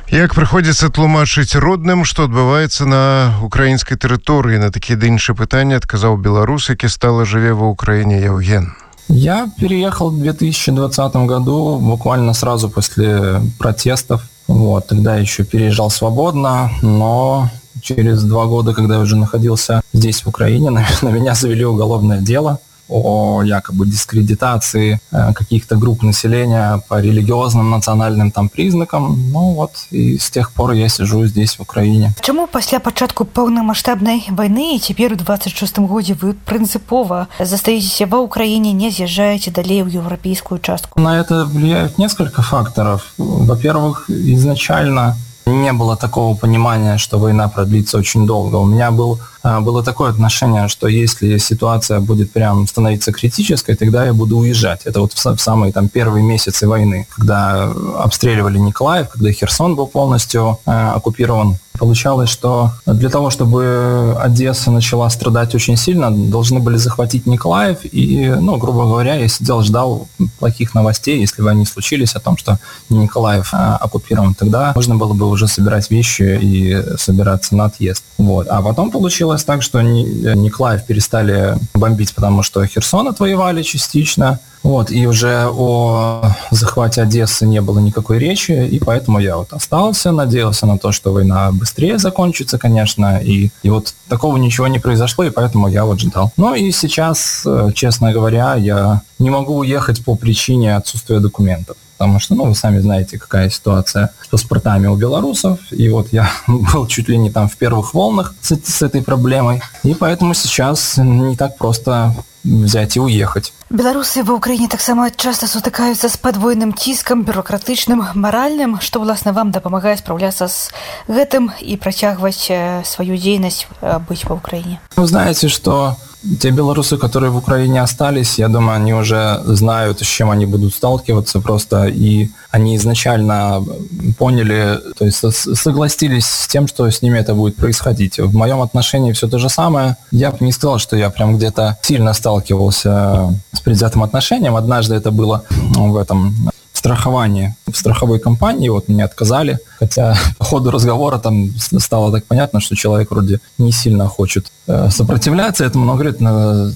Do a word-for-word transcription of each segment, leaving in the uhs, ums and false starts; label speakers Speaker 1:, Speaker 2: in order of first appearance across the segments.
Speaker 1: Як прыходзіцца тлумачыць родным, што адбываецца на украінскай тэрыторыі? На такія ды іншыя пытанні адказаў беларус, які стала жыве ва Украине, Евген.
Speaker 2: Я переехал в две тысячи двадцатом году, буквально сразу после протестов. Вот, тогда еще переезжал свободно, но через два года, когда я уже находился здесь, в Украине, на, на меня завели уголовное дело о якобы дискредитации э, каких-то групп населения по религиозным, национальным там признакам. Ну вот, и с тех пор я сижу здесь, в Украине.
Speaker 3: Чому пасля пачатку паўнамаштабнай вайны і цяпер у двадцать шестом годзе вы прынцыпова застаецеся ва Украине, не з'язджаеце далей в европейскую частку?
Speaker 2: На это влияют несколько факторов. Во-первых, изначально не было такого понимания, что война продлится очень долго. У меня был, было такое отношение, что если ситуация будет прям становиться критической, тогда я буду уезжать. Это вот в самые там первые месяцы войны, когда обстреливали Николаев, когда Херсон был полностью э, оккупирован. Получалось, что для того, чтобы Одесса начала страдать очень сильно, должны были захватить Николаев. И, ну, грубо говоря, я сидел, ждал плохих новостей, если бы они случились, о том, что Николаев а, оккупирован. Тогда можно было бы уже собирать вещи и собираться на отъезд. Вот. А потом получилось так, что Николаев перестали бомбить, потому что Херсон отвоевали частично. Вот, и уже о захвате Одессы не было никакой речи, и поэтому я вот остался, надеялся на то, что война быстрее закончится, конечно, и, и вот такого ничего не произошло, и поэтому я вот ждал. Ну и сейчас, честно говоря, я не могу уехать по причине отсутствия документов. Потому что, ну, вы сами знаете, какая ситуация с паспортами у белорусов. И вот я был чуть ли не там в первых волнах с, с этой проблемой. И поэтому сейчас не так просто взять и уехать.
Speaker 3: Беларусы ва Украине таксама часто сутыкаюцца з падвойным ціскам, бюрократычным, маральным, што, власна, вам дапамагае спраўляцца з гэтым і працягваць сваю дзейнасць быць ва Украине?
Speaker 2: Вы знаете, что те белорусы, которые в Украине остались, я думаю, они уже знают, с чем они будут сталкиваться просто, и они изначально поняли, то есть согласились с тем, что с ними это будет происходить. В моем отношении все то же самое. Я бы не сказал, что я прям где-то сильно сталкивался с предвзятым отношением. Однажды это было в этом страховании, в страховой компании, вот мне отказали, хотя по ходу разговора там стало так понятно, что человек вроде не сильно хочет э, сопротивляться этому, но говорит, на,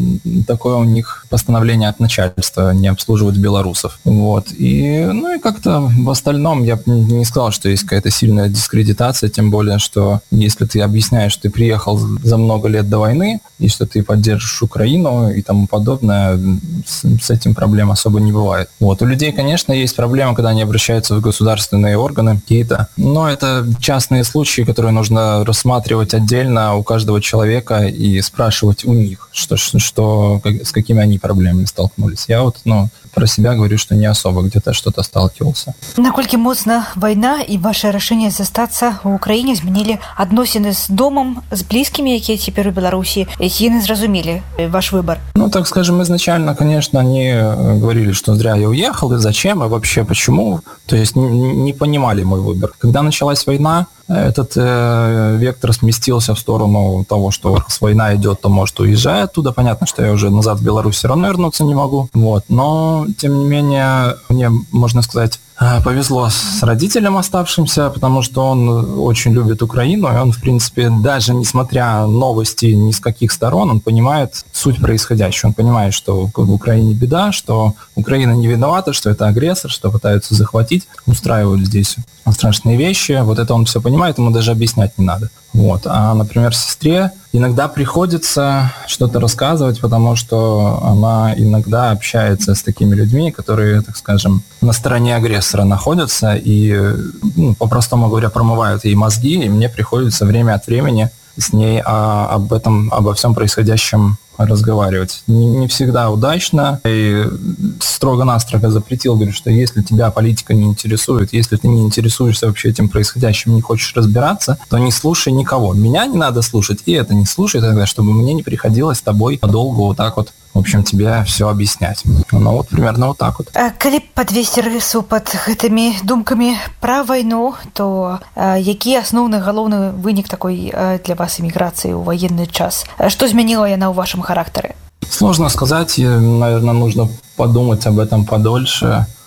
Speaker 2: такое у них постановление от начальства не обслуживать белорусов. Вот. И, ну и как-то в остальном я бы не сказал, что есть какая-то сильная дискредитация, тем более, что если ты объясняешь, что ты приехал за много лет до войны, и что ты поддержишь Украину и тому подобное, с, с этим проблем особо не бывает. Вот. У людей, конечно, Конечно, есть проблема, когда они обращаются в государственные органы какие-то, но это частные случаи, которые нужно рассматривать отдельно у каждого человека и спрашивать у них, что, что, с какими они проблемами столкнулись. Я вот, ну, про себя говорю, что не особо где-то что-то сталкивался.
Speaker 3: Наколькі моцна вайна і ваше рашэнне застацца ў Украіне змянілі адносіны з домам, з блізкімі, якія цяпер у Беларусі, ці яны зразумелі ваш выбор?
Speaker 2: Ну, так скажем, изначально, конечно, они говорили, что зря я уехал, и зачем, и вообще почему. То есть не, не понимали мой выбор. Когда началась война, этот э, вектор сместился в сторону того, что раз война идет, то, может, уезжай оттуда. Понятно, что я уже назад в Беларусь все равно вернуться не могу. Вот. Но, тем не менее, мне, можно сказать, повезло с родителем оставшимся, потому что он очень любит Украину, и он, в принципе, даже несмотря новости ни с каких сторон, он понимает суть происходящего. Он понимает, что в Украине беда, что Украина не виновата, что это агрессор, что пытаются захватить, устраивают здесь страшные вещи. Вот это он все понимает, ему даже объяснять не надо. Вот. А, например, сестре иногда приходится что-то рассказывать, потому что она иногда общается с такими людьми, которые, так скажем, на стороне агрессора находятся и, ну, по-простому говоря, промывают ей мозги, и мне приходится время от времени с ней а, об этом, обо всем происходящем разговаривать. Не, не всегда удачно. И строго-настрого запретил, говорю, что если тебя политика не интересует, если ты не интересуешься вообще этим происходящим, не хочешь разбираться, то не слушай никого. Меня не надо слушать, и это не слушай тогда, чтобы мне не приходилось с тобой подолгу вот так вот, в общем, тебе все объяснять. Ну, вот примерно вот так вот.
Speaker 3: А калі подвесці рысу под гэтымі думкамі пра вайну, то а, які асноўны галоўны вынік такой а, для вас эміграцыі ў ваенны час? А, што змяніла яна ў вашым характары?
Speaker 2: Сложно сказать, наверное, нужно подумать об этом подольше.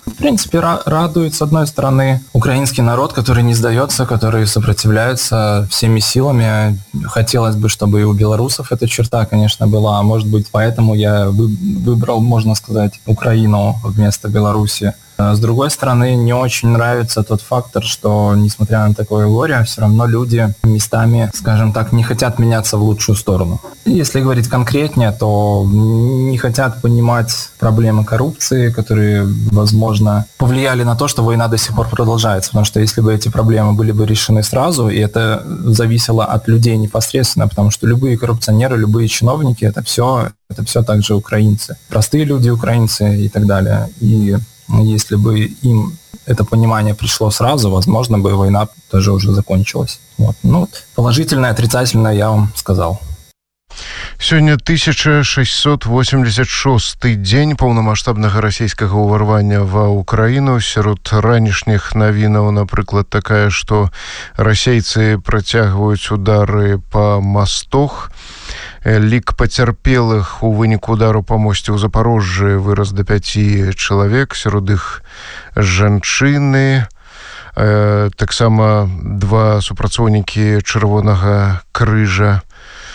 Speaker 2: В принципе, радует, с одной стороны, украинский народ, который не сдается, который сопротивляется всеми силами. Хотелось бы, чтобы и у белорусов эта черта, конечно, была. Может быть, поэтому я выбрал, можно сказать, Украину вместо Беларуси. С другой стороны, не очень нравится тот фактор, что, несмотря на такое горе, все равно люди местами, скажем так, не хотят меняться в лучшую сторону. Если говорить конкретнее, то не хотят понимать проблемы коррупции, которые, возможно, повлияли на то, что война до сих пор продолжается. Потому что если бы эти проблемы были бы решены сразу, и это зависело от людей непосредственно, потому что любые коррупционеры, любые чиновники, это все, это все также украинцы. Простые люди украинцы и так далее. И если бы им это понимание пришло сразу, возможно, бы война тоже уже закончилась. Вот. Ну, положительное, отрицательное я вам сказал.
Speaker 1: Сёння тысяча шестьсот восемьдесят шесты дзень паўнамаштабнага расійскага ўварвання ва ўкраіну. Сярод ранішніх навінаў, напрыклад, такая, што расейцы працягваюць удары па мастах. Лік пацярпелых у выніку удару па мосце ў Запарожжы вырас да пяці чалавек, сярод іх жанчыны. Э, таксама два супрацоўнікі Чырвонага крыжа.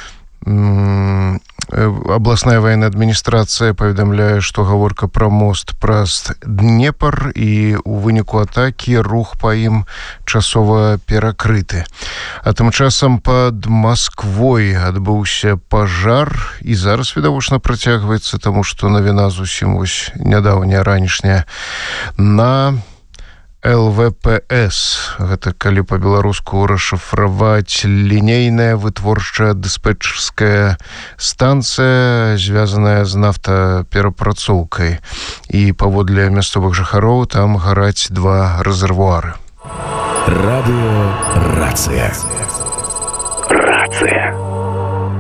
Speaker 1: Абласная военная адміністрацыя паведамляе, што гаворка пра мост праз Днепр, і ў выніку атакі рух па ім часова перакрыты. А тым часам пад Масквой адбыўся пажар, і зараз відавочна працягваецца, таму што навіна зусім вось нядаўняя, ранішняя, на эл вэ пэ эс. Гэта, калі па-беларуску расшыфраваць, лінейная вытворчая дыспетчерская станцыя, звязаная з нафтаперапрацоўкай. І паводле мясцовых жыхароў там гараць два рэзервуары.
Speaker 4: Радыё Рацыя.